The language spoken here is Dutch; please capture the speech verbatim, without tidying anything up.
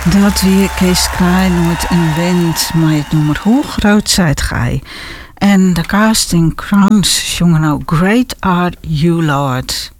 Dat wie Kees Kraai nooit een wind, maar het nummer hoe groot zijt gij. En de Casting Crowns zongen nou Great Are You Lord.